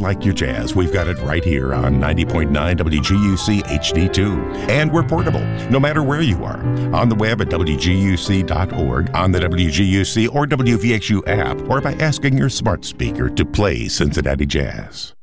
like your jazz, we've got it right here on 90.9 WGUC HD2. And we're portable, no matter where you are. On the web at WGUC.org, on the WGUC or WVXU app, or by asking your smart speaker to play Cincinnati Jazz.